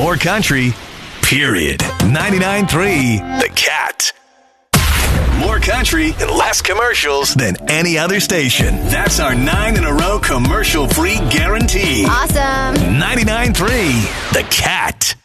more country, period. 99.3 The Cat. More country and less commercials than any other station. That's our 9 in a row commercial-free guarantee. Awesome. 99.3 The Cat.